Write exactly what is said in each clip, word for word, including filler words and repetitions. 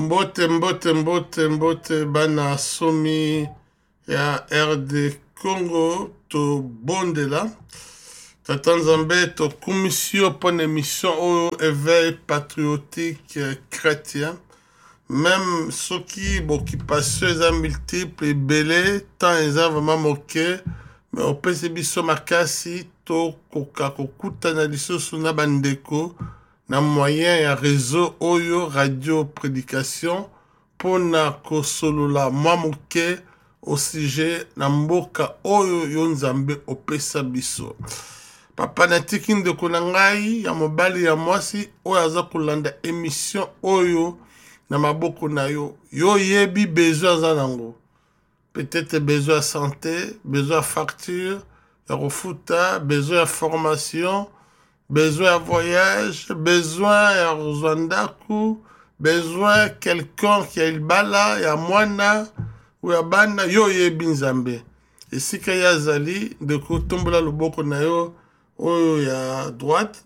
Mbote mbote mbote mbote bana somi ya R D Congo to bondela. Tata Nzambe to commission pour une émission au éveil patriotique chrétien. Même ceux qui bon qui passent les multiples et belé tant ils ont vraiment moqué mais on peut se biso makasi to koka kokuta na liso suna bandeko na moyen ya réseau oyo radio prédication pona kosolola mwa moke au sujet na mboka oyo yo Nzambe opesa biso. Papa natiki ndeko na ngai ya mobali ya mwasi oyo aza kolanda émission oyo na maboko na yo yo yebi besoin za nango. Peut-être besoin de santé, besoin de facture, de refuta, besoin de formation, besoin de voyage, besoin de Rwanda, besoin de quelqu'un qui a le bala, ya mwana, ou ya bana, yo yebi Nzambe. Et si kaya zali, de kotombola loboko na yo, oyo ya droite,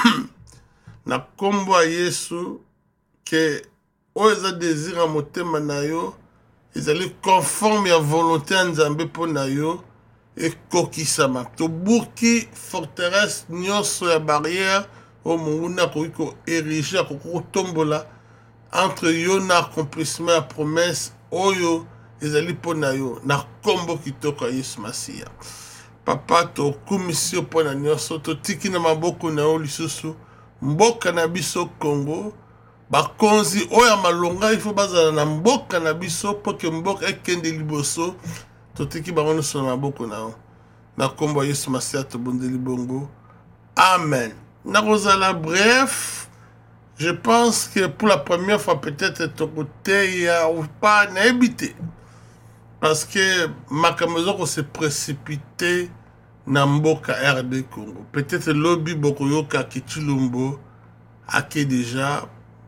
na kombo a Yesu, que oyo za désir a motema na yo, ils allaient conforme à la volonté de Nzambe pour nayo et kokisama. To burki forteresse nyonso ya barrière au munguna ko érigé ko tombola entre yo na accomplissement ya promesse oyo ils allaient pour nayo na kombo kitoko Yesu Masia. Papa to commission pour na nyonso to tiki na maboko na yo lisusu mboka na biso Congo. Bakonzi oya malonga il faut bazala na mboka na biso pour que mboka ekende liboso totiki bango so na maboko na o na kombo Yesu Masia to bondeli bongo. Amen. Na rozala bref, je pense que pour la première fois peut-être ton côté ya ou pas na habité parce que makamezo ko se précipité na mboka R D Congo. Peut-être lobby boko yoka kichilumbo ake déjà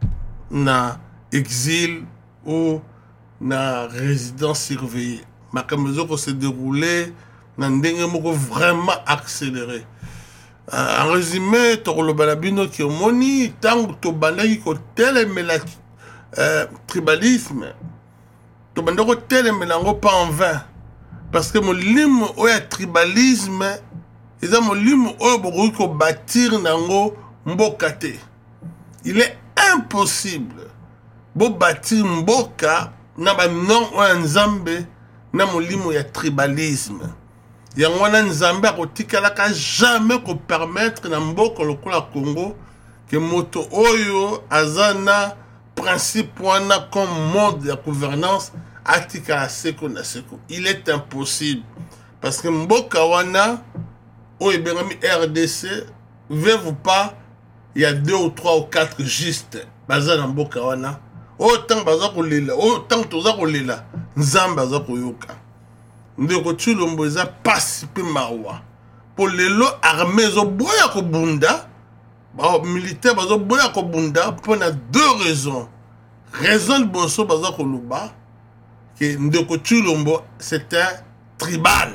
na exil ou na résidence surveillée. Ma kamezoko se déroulé na ndenge moko vraiment accéléré. Euh, en résumé, tokolo balabino ki omoni tangu to bandaki ko telemela euh, tribalisme. To bandako telemela ngo pas en vain parce que molimo oya tribalisme eza molimo oyo bokoki ko bâtir nango mboka te. Il est impossible bo bâtir mboka na ba non wa Nzambe na molimo ya tribalisme. Yango na Nzambe akotikalaka jamais ko permettre na mboka lokola Congo que moto oyo azana principe wana comme mode de gouvernance atikala seko na seko. Il est impossible parce que mboka wana oyo bengami R D C veut ou pas il y a deux ou trois ou quatre juste baza na mboka wana autant baza kolela autant toza kolela Nzambe baza koyoka ndeko Tshilombo eza pasi pe mawa po lelo armée zo boya ko bunda ba militaire bazo boya ko bunda pour na deux raisons. Raison de boso baza ko luba que ndeko Tshilombo c'était tribal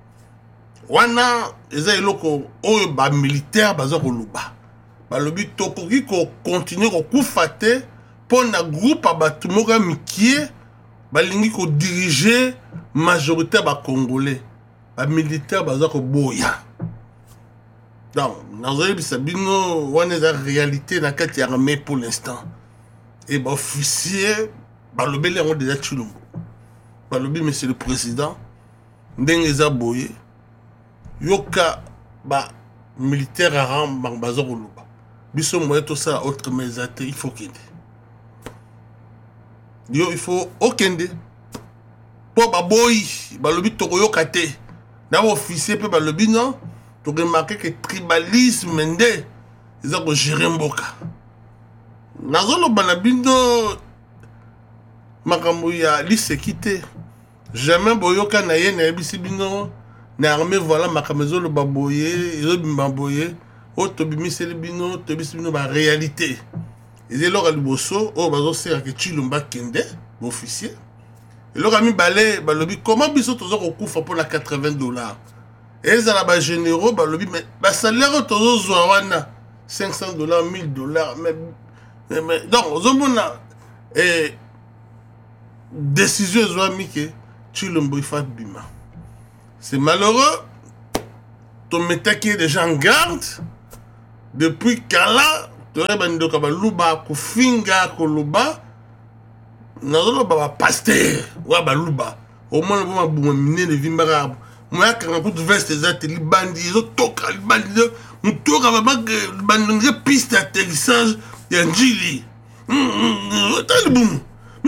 wana eza eloko oyo ba militaire baza ko luba balobi tokoki ko continuer ko kufate pour na groupe abatu moko mikie balingi ko diriger majorité ba congolais ba militaire baza ko boya. Donc nazoyi bisabino wana za réalité na kati ya armée pour l'instant et ba officier balobi le déjà Tshilombo balobi monsieur le président ndenge za boye yoka ba militaire aram baza ko luba biso moye to ça autre mesate il faut kende yo il faut okende po baboyi balobi tokoyoka te na officier pe balobi non to remarquer que tribalisme nde eza ko gérer mboka nazolo bana bindo makambo ya lisekite jamais boyoka na ye na ebisi bino na armée voilà makamezo lo baboye yo bimbaboye auto bimiseli bino to bisi bino ba réalité et là le bosso oh bazo sera que Tshilombo kende officier et là mi balé balobi comment biso tozo ko kufa pour la quatre-vingts dollars et ça la ba généraux balobi mais ba salaire tozo zwa wana cinq cents dollars mille dollars mais mais donc ozomona et décision ezwami ke Tshilombo ifa bima. C'est malheureux. Ton metaki déjà en garde depuis kala tore bandoka baluba kufinga koluba nazoloba ba pasteur wa baluba au moins ba buma mine de vimbara moi quand coup de veste ezate libandi zo toka libandi mutoka ba bandi piste d'atterrissage ya njili talibum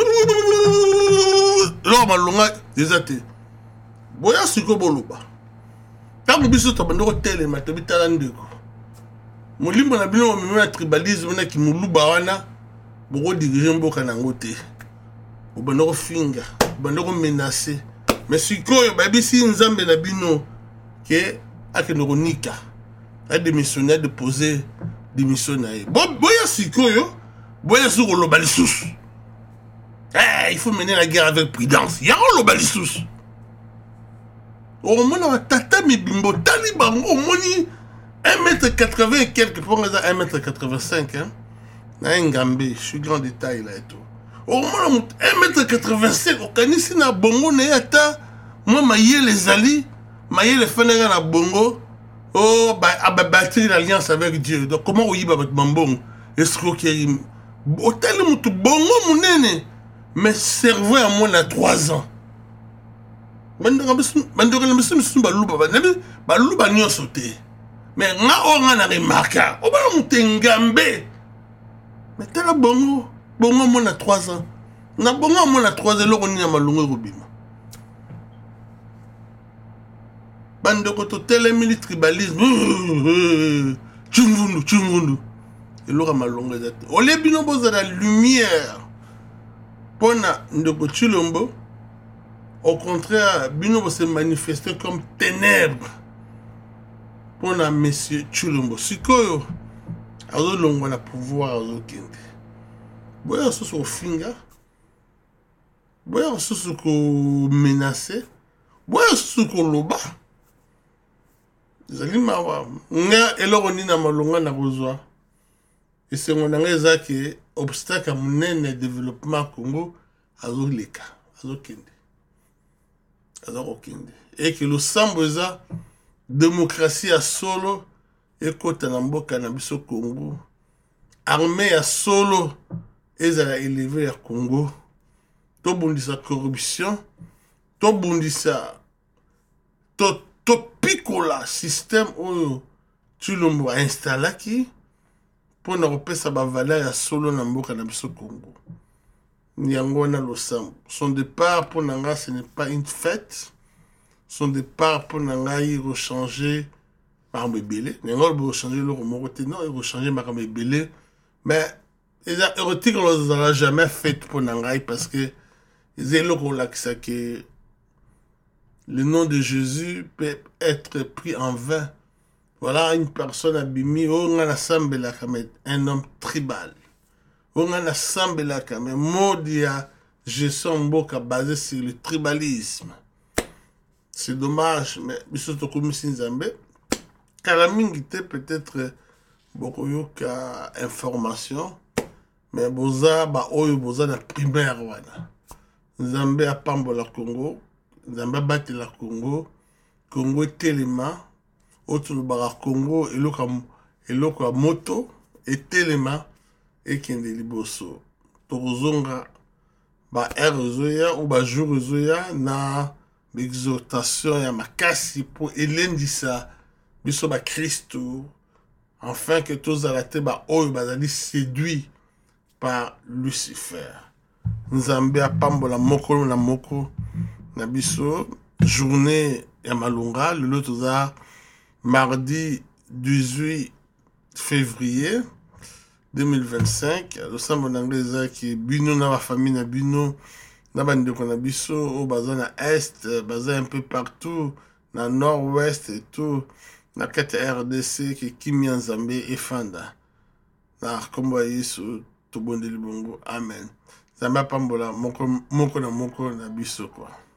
lo malonga ezate boya siko boluba tango biso to bandoko telema to bitala ndeko molimbo na bino mo na tribalisme na ki muluba wana boko diriger mboka nango te bandoko finga bandoko menacer mais sikoyo ba bisi nzambe na bino ke akendoko nika a démissionner de poser démission na ye bo boya sikoyo boya siko lo balisusu eh il faut mener la guerre avec prudence ya lo balisusu au moins tata mibimbo tali bango au moins un mètre quatre-vingts et quelques pour un mètre quatre-vingt-cinq hein na ngambe je suis grand détail là et tout au moins un mètre quatre-vingt-cinq okanisi na bongo na yata moi maye les ali maye les fenega na bongo oh ba ababatri l'alliance avec Dieu donc comment oyiba bat mambongo escroquerie hôtel mutu bongo munene mais cerveau à moins à trois ans bandoko biso biso baluba baluba nyonso te mais nga o nga na remarka o bala mutu ngambe mais tala bongo bongo mo na trois ans na bongo mo na trois ans eloko nini ya malongo ekobima bandeko totelemi tribalisme tshungundu tshungundu eloko ya malongo eza te olie bino bozala lumière mpona ndeko Tshilombo. Au contraire, Bino se manifester comme ténèbres pour la monsieur Tshilombo. Sikoyo, azo longo na pouvoir azo kende. Boya soso au finga. Boya soso ko menacer. Boya soso ko loba. Zali mawa. Nga eloko ni na malonga na kozwa. Et c'est mon angeza qui obstacle à mon développement Congo azo leka, azo kende. Et que le samboza démocratie à solo et kota na mboka na biso Congo armée à solo ezala élevé à Congo to bundisa corruption to bundisa to to pikola système oyo Tshilombo a installé qui pour na repesa ba valeur à solo na mboka na biso Congo. Nyangona Losambo. Son départ pour Nanga, ce n'est pas une fête. Son départ pour Nanga, il va changer par Mébélé. Nyangona va changer le remorté. Non, il va changer par Mébélé. Mais, les érotiques, on ne l'a jamais fait pour Nanga parce que les éloquents que le nom de Jésus peut être pris en vain. Voilà une personne abîmée. On a un homme tribal. On a assemblé la caméra, modia, gestion mboka basé sur le tribalisme. C'est dommage, mais biso comme Nzambe, kalamingi te peut-être beaucoup yoka information, mais boza ba oyo boza na primaire wana. Nzambe a pambola Congo, Nzambe a bâti la Congo, Congo telema, autour bara Congo eloka eloka moto et telema. Et kende liboso tozonga ba erozoya ou ba jourzoya na l'exhortation ya makasi pour elendisa biso ba Christo afin que tous alate ba oyo bazali séduit par Lucifer. Nzambe apambola moko na moko na biso journée ya malunga le toza mardi dix-huit février deux mille vingt-cinq, le sambo n'anglais qui bino na ma famille na bino na bandeko na biso au bazin na est, bazin un peu partout na nord-ouest et tout na kati R D C qui Kimi Nzambe et Fanda na kombo Yesu to bondeli bongo amen. Zamba pambola moko moko na moko na biso quoi.